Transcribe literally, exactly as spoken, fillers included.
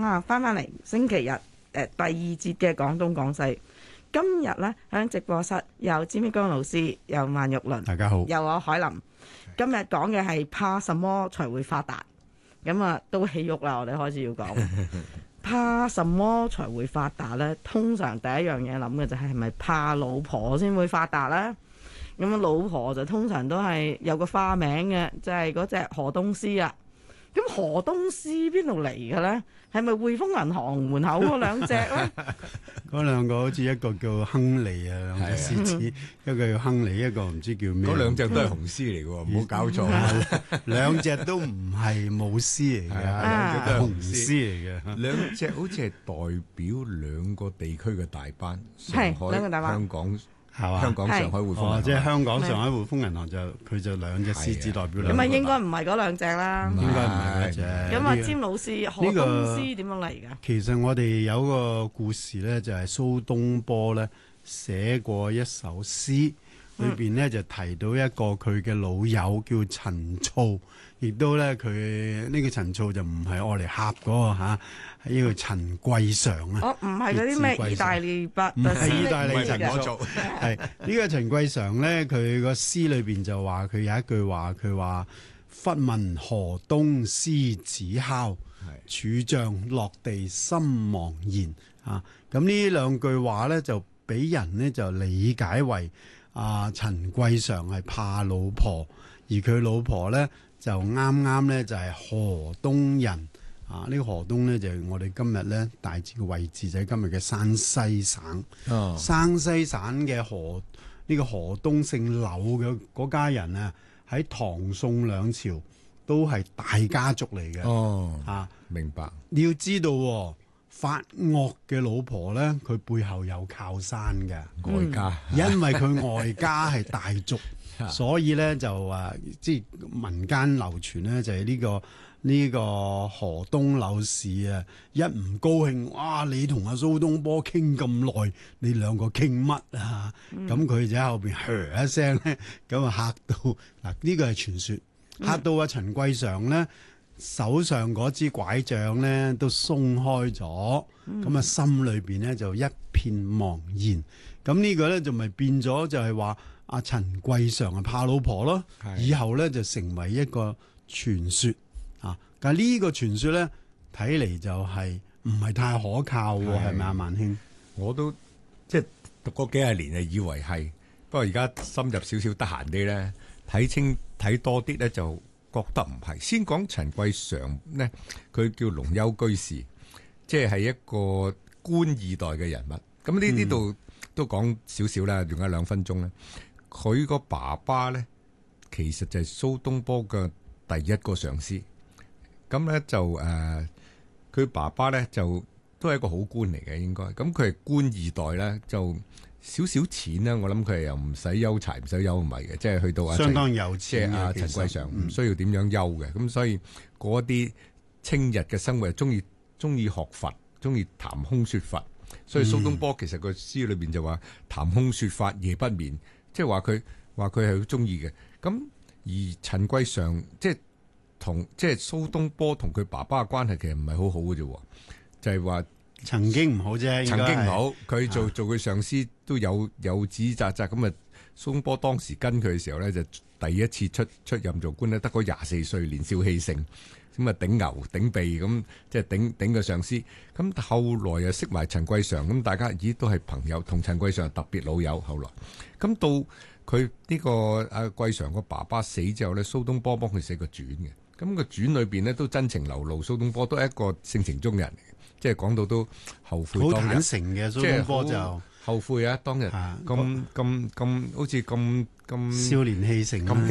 啊，翻返嚟星期日誒、呃、第二節嘅廣東廣西。今日呢，喺直播室有詹益光老師，有萬玉麟， 大家好， 有我海林。今日講嘅係怕什麼才會發達？咁啊都起喐啦，我哋開始要講。怕什麼才會發達呢？通常第一樣嘢諗嘅就係係咪怕老婆先會發達呢？咁啊，老婆就通常都係有個花名嘅，就係嗰隻河東獅啊。咁河東獅邊度嚟嘅咧？係咪匯豐銀行門口嗰兩隻咧？ 嗰兩個好似一個叫亨利啊，兩隻獅子，一個叫亨利，一個唔知叫咩。 嗰兩隻都係雄獅嚟嘅喎，唔好搞錯。 兩隻都唔係母獅嚟嘅， 兩隻都係雄獅嚟嘅。 兩隻好似係代表兩個地區嘅大班，上海、 兩個大班香港。 係嘛？ 香港、上海匯豐銀行， 哦，即係香港、上海匯豐銀行就佢就兩隻獅子代表兩個。 咁啊，應該唔係嗰兩隻啦。 應該唔係嗰隻。 咁啊，詹老師，河東獅點樣嚟㗎？ 其實我哋有個故事咧，就係蘇東坡咧寫過一首詩，裏邊咧就提到一個佢嘅老友叫陳醋，亦都咧佢呢個陳醋就唔係愛嚟呷嗰個嚇，係呢個陳貴常啊。 哦，唔係嗰啲咩意大利筆， 唔係意大利陳我做。 係呢個陳貴常咧，佢個詩裏邊就話佢有一句話，佢話忽聞河東獅子哮，柱杖落地心茫然啊。咁呢兩句話咧就俾人呢就理解為啊陳貴常係怕老婆，而佢老婆咧就啱啱咧就係河東人啊。呢、這個河東咧就係我哋今日咧大致嘅位置就喺今日嘅山西省。 哦、 山西省嘅河呢、這個河東姓柳嘅嗰家人啊，喺唐宋兩朝都係大家族嚟嘅。 哦， 啊， 明白。 你要知道、哦。發惡嘅老婆咧，佢背後有靠山嘅外家， 因為佢外家係大族，所以咧就啊，即係民間流傳咧就係呢個呢個河東柳氏啊，一唔高興，哇！你同阿蘇東坡傾咁耐，你兩個傾乜啊？咁佢就喺後邊噓一聲咧，咁啊嚇到嗱，呢個係傳說，嚇到阿陳貴常咧。手上嗰支拐杖咧都鬆開咗，咁啊、嗯、心裏邊咧就一片茫然。咁呢個咧就咪變咗就係話阿陳貴常係怕老婆咯。的以後咧就成為一個傳說啊。但係呢個傳說咧睇嚟就係唔係太可靠喎，係咪啊，萬兄？ 我都即係讀過幾廿年啊，以為係，不過而家深入少少，得閒啲咧睇清睇多啲咧就。覺得唔係，先講陳貴常呢，佢叫龍丘居士，即係一個官二代嘅人物。咁呢呢度都講少少啦，用咗兩分鐘咧。佢個爸爸咧，其實就係蘇東坡嘅第一個上司。咁咧就誒，佢、呃、爸爸咧就都係一個好官嚟嘅，應該。咁佢係官二代咧就。少少錢啦，我諗佢又唔使憂柴，唔使憂米嘅，即係去到阿相當有錢嘅阿陳貴常唔需要點樣憂嘅，咁、嗯、所以嗰啲清日嘅生活，中意中意學佛，中意談空說佛，所以蘇東坡其實個詩裏邊就話談空說法夜不眠，即係話佢話佢係好中意嘅。咁而陳貴常即係同即係蘇東坡同佢爸爸嘅關係其實唔係好好嘅啫，就係、是、話。 曾經唔好啫， 曾經唔好，佢做做佢上司都有有指責責咁啊。蘇東坡當時跟佢嘅時候咧，就第一次出出任做官咧，得嗰廿四歲，年少氣盛，咁啊頂牛頂鼻咁，即係頂頂個上司。咁後來又識埋陳貴常，咁大家咦都係朋友，同陳貴常特別老友。後來咁到佢呢個阿貴常個爸爸死之後咧，蘇東坡幫佢寫個傳嘅，咁個傳裏邊咧都真情流露，蘇東坡都係一個性情中人嚟嘅。即係講到都後悔當日， 好坦誠嘅蘇東坡就後悔啊！當日咁咁咁好似咁咁少年氣盛。